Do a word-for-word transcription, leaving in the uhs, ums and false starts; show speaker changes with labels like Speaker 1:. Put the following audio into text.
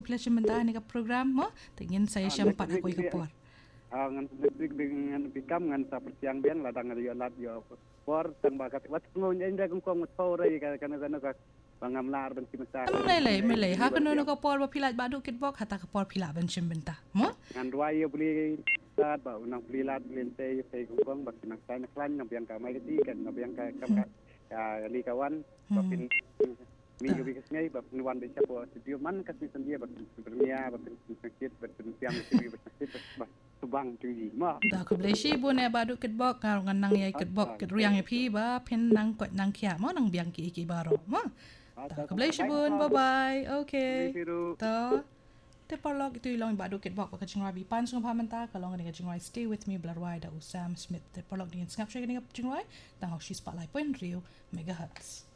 Speaker 1: pila sementara ni ke program mo tengin saya sempat aku ke por
Speaker 2: ah ngan dengan bikam ngan sa persiang ben ladang yo lat yo por tang bakat wat ngon inda kong kong thore ka kana kana ka bangam lar ben simenta
Speaker 1: melai melai ha kono no ko por ba pilat badu kitbok hata ko por pila ben sembenta mo
Speaker 2: ngan dua yo beli lat ba unang beli lat lente yo sai kong kong bak nak sai nak lan nak yang ka mai ti kan nak yang ka kam ka li kawan bakin minggu bikas ngai bab nuan be chapo studio man kas ni sandia bab bernia bab sakit bab tiang tiang bab sakit bab subang tinggi ma
Speaker 1: da ko bleshi bune badu kitbok kar ngan nang yai kitbok kit riang pi ba pen nang kot nang kya mo nang biang ki ki baro mo da ko bleshi bun bye bye okay ta te parlog itu ilong badu kitbok ka chingrai bi pan sung phamanta ka long ni ka chingrai stay with me blarwai da Sam Smith te parlog ni ngap shake ni ka chingrai tang ho shi spotlight point rio megahertz